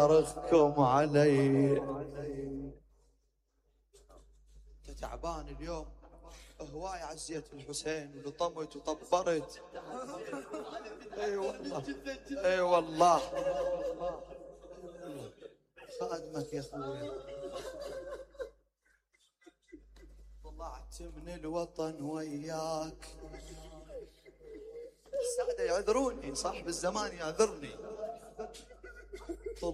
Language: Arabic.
رخكم علي. انت تعبان اليوم، هواي عزيت الحسين ولطمت وطبرت. اي والله، اي والله. خادمك يا اخوي. طلعت من الوطن وياك. السادة يعذروني، صاحب الزمان يعذرني.